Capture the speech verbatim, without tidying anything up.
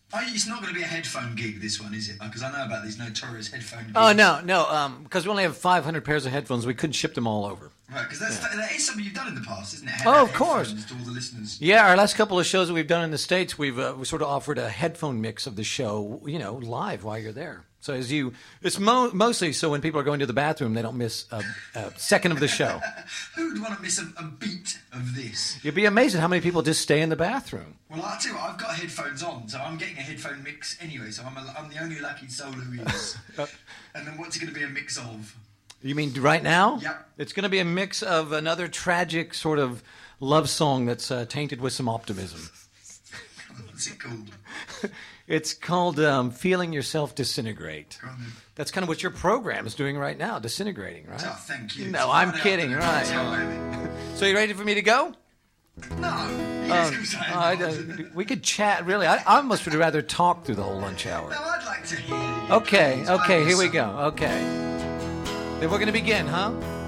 Oh, it's not going to be a headphone gig, this one, is it? Because I know about these notorious headphone gigs. Oh, no, no, um, because we only have five hundred pairs of headphones. We couldn't ship them all over. Right, because yeah. that is something you've done in the past, isn't it? Hand oh, of course. To all the listeners. Yeah, our last couple of shows that we've done in the States, we've uh, we sort of offered a headphone mix of the show, you know, live while you're there. So as you, it's mo- mostly so when people are going to the bathroom, they don't miss a, a second of the show. Who would want to miss a, a beat of this? You'd be amazed at how many people just stay in the bathroom. Well, I'll tell you what, I've got headphones on, so I'm getting a headphone mix anyway, so I'm, a, I'm the only lucky soul who is. And then what's it going to be a mix of? You mean right now? Yep. It's going to be a mix of another tragic sort of love song that's uh, tainted with some optimism. What's it called? It's called um, Feeling Yourself Disintegrate. That's kind of what your program is doing right now, disintegrating, right? Oh, thank you. No, I'm kidding, right. So you ready for me to go? No. Yes, uh, I uh, we could chat, really. I, I almost would rather talk through the whole lunch hour. No, I'd like to hear you. Okay, okay, here we go. Okay. Then we're going to begin, huh?